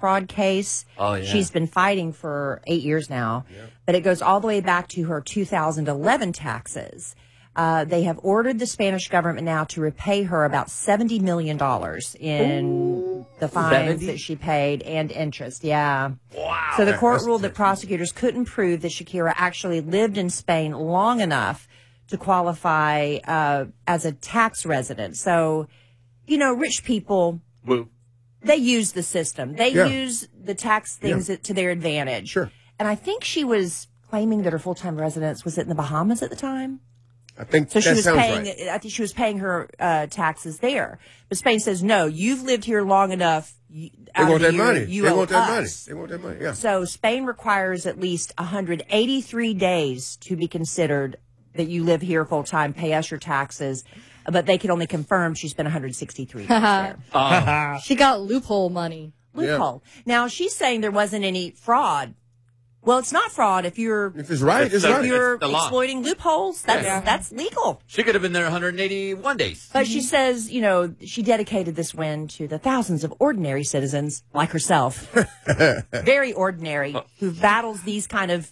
fraud case. Oh, yeah. She's been fighting for 8 years now, but it goes all the way back to her 2011 taxes. They have ordered the Spanish government now to repay her about $70 million in the fines that she paid and interest. Yeah. Wow. So the court ruled that prosecutors couldn't prove that Shakira actually lived in Spain long enough to qualify as a tax resident. So, you know, rich people, they use the system. They use the tax things to their advantage. Sure. And I think she was claiming that her full-time residence was in the Bahamas at the time. I think so. She that was sounds paying. right. I think she was paying her taxes there. But Spain says no. You've lived here long enough. They want that money. They want that money. They want that money. Yeah. So Spain requires at least 183 days to be considered that you live here full time. Pay us your taxes. But they can only confirm she spent 163 days there. She got loophole money. Loophole. Now she's saying there wasn't any fraud. Well, it's not fraud if it's right. It's if right. you're It's the law. exploiting loopholes. That's legal. She could have been there 181 days. But she says, you know, she dedicated this win to the thousands of ordinary citizens like herself, very ordinary, who battles these kind of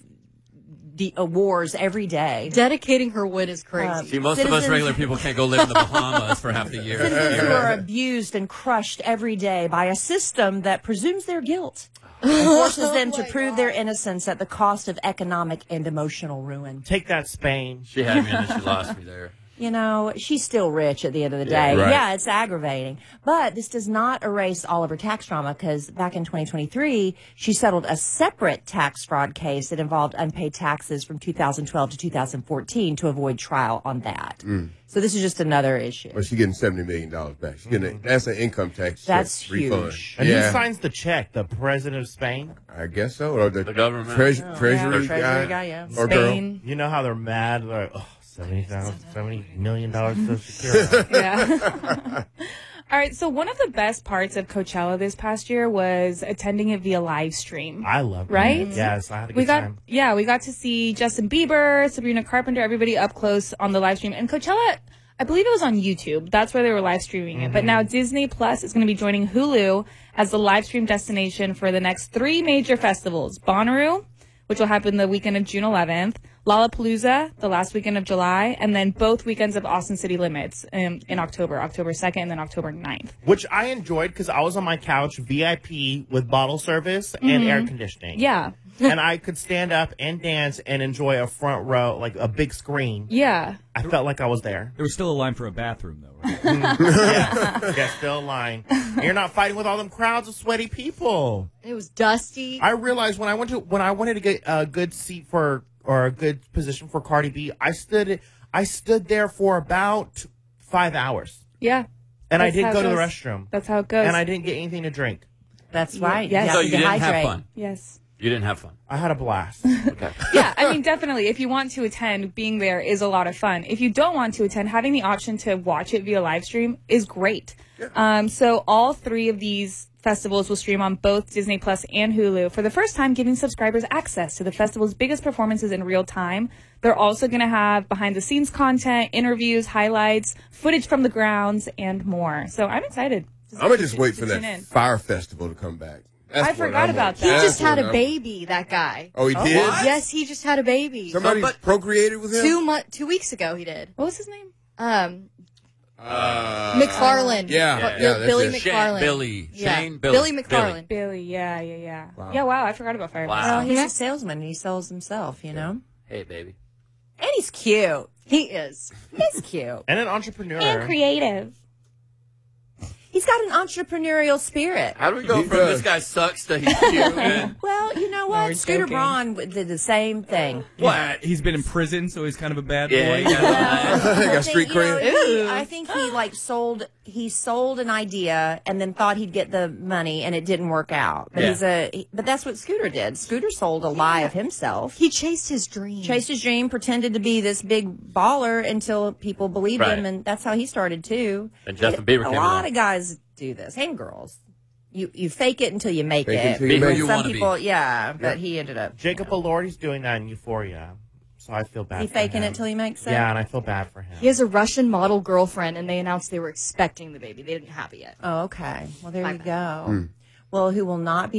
wars every day. Dedicating her win is crazy. See, most of us regular people can't go live in the Bahamas for half the year. Citizens who are abused and crushed every day by a system that presumes their guilt and forces them to prove their innocence at the cost of economic and emotional ruin. Take that, Spain. She had me and then she lost me there. You know, she's still rich at the end of the day. Right. Yeah, it's aggravating. But this does not erase all of her tax drama because back in 2023, she settled a separate tax fraud case that involved unpaid taxes from 2012 to 2014 to avoid trial on that. So this is just another issue. Well, she's getting $70 million back. She's getting that's an income tax That's refund. huge. And who signs the check? The president of Spain? I guess so. Or the government. Treasury guy, yeah. Or Spain. girl. You know how they're mad? They're like, $70 million to Shakira. Yeah. All right. So one of the best parts of Coachella this past year was attending it via live stream. I love it. Right? Yes, I had a good time. Yeah, we got to see Justin Bieber, Sabrina Carpenter, everybody up close on the live stream. And Coachella, I believe it was on YouTube. That's where they were live streaming it. But now Disney Plus is going to be joining Hulu as the live stream destination for the next 3 major festivals. Bonnaroo, which will happen the weekend of June 11th. Lollapalooza, the last weekend of July, and then both weekends of Austin City Limits in October 2nd and then October 9th. Which I enjoyed because I was on my couch VIP with bottle service and air conditioning. Yeah. And I could stand up and dance and enjoy a front row, like a big screen. Yeah. I felt like I was there. There was still a line for a bathroom, though, right? Yeah, still a line. And you're not fighting with all them crowds of sweaty people. It was dusty. I realized when I wanted to get a good seat for or a good position for Cardi B, I stood there for about 5 hours. Yeah. And I That's didn't how go it to the goes. restroom. That's how it goes. And I didn't get anything to drink. That's right. Yes. So you didn't have dehydrate. fun. Yes. You didn't have fun. I had a blast. Okay. Yeah, I mean, definitely. If you want to attend, being there is a lot of fun. If you don't want to attend, having the option to watch it via live stream is great. So all 3 of these festivals will stream on both Disney Plus and Hulu for the first time, giving subscribers access to the festival's biggest performances in real time. They're also going to have behind-the-scenes content, interviews, highlights, footage from the grounds, and more. So I'm excited. I'm going to just wait for tune that in. Fire Festival to come back. That's I what forgot I'm about on. He that. just had That's a what baby, that guy. Oh, he did? Yes, he just had a baby. Somebody procreated with him? 2 weeks ago he did. What was his name? McFarlane. Yeah, Billy that's it. McFarlane. Shane, Billy McFarlane. Billy. Yeah. Yeah, wow. I forgot about Fire Wow. Festival. Well, he's a salesman and he sells himself, you know? Hey, baby. And he's cute. He is. He's cute. And an entrepreneur. And creative. He's got an entrepreneurial spirit. How do we go He from does. this guy sucks to he's cute? And Well, you know what? we're Scooter joking. Braun did the same thing. what? He's been in prison, so he's kind of a bad Yeah, boy. yeah. They got I street think, you know, cred. I think he like sold an idea and then thought he'd get the money and it didn't work out. But Yeah. but that's what Scooter did. Scooter sold a lie of himself. He chased his dream. Chased his dream, pretended to be this big baller until people believed Right. him, and that's how he started too. And Justin Bieber A came lot along. of guys do this, and girls. You fake it until you make Fake it it. until you Be who make you it. wanna Some be. people, yeah, but he ended up. Jacob Elordi's doing that in Euphoria. So I feel bad He for faking him. it till he makes it. Yeah, and I feel bad for him. He has a Russian model girlfriend, and they announced they were expecting the baby. They didn't have it yet. Oh, okay. Well, there My you bad. go. Well, who will not be